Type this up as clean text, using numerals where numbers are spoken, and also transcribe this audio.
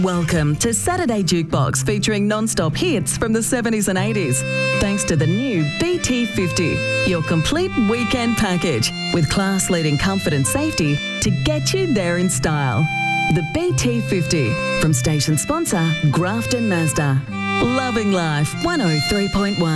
Welcome to Saturday Jukebox, featuring non-stop hits from the 70s and 80s. Thanks to the new BT50, your complete weekend package with class-leading comfort and safety to get you there in style. The BT50 from station sponsor Grafton Mazda. Loving Life 103.1.